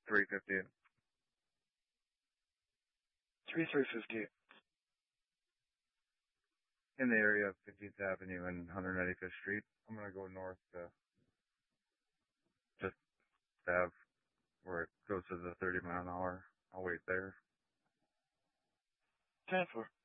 350. 350. In the area of 15th Avenue and 195th Street. I'm gonna go north to just have where it goes to the 30 mile an hour. I'll wait there. 10-4.